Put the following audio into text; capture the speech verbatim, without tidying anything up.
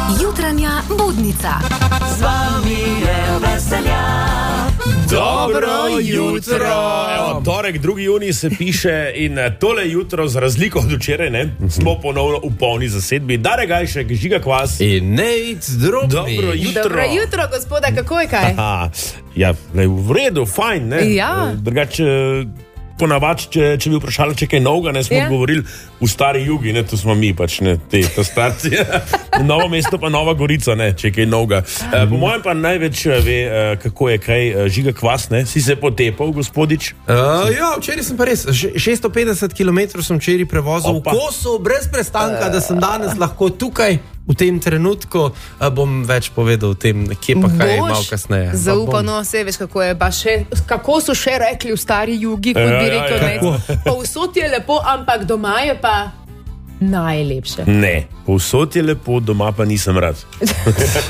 Jutranja budnica. Z vami je Veseljak. Dobro jutro! Evo, torek, drugi junij se piše in tole jutro, za razliko od včeraj, ne, smo ponovno v polni zasedbi. Dare Gajšek, Žiga Kvas. In Nejc Drobni. Dobro jutro. Dobro jutro, gospoda, kako je kaj? Aha, ja, ne, v redu, fajn, ne. Ja. Drugače, ponavad, če, če bi vprašali, če kaj novega, ne, smo Ja. govorili v stari jugi, ne, to smo mi pač, ne, te, to starci. Novo mesto pa Nova Gorica, ne, če kaj novega. E, po mojem pa največ ve, e, kako je kaj e, Žiga Kvas, ne, si se potepal, gospodič? Uh, ja, včeraj sem pa res, še- šeststo petdeset kilometrov sem včeraj prevozil Opa. v kosu, brez prestanka, da sem danes lahko tukaj, v tem trenutku. Uh, bom več povedal o tem, kje pa kaj malo kasneje. Zaupano, se veš, kako je, pa še, kako so še rekli v stari jugi, kot Ja, bi ja, rekel, ja, ne. Povsod je lepo, ampak doma je pa najlepše. Ne, povsod je lepo, doma pa nisem rad.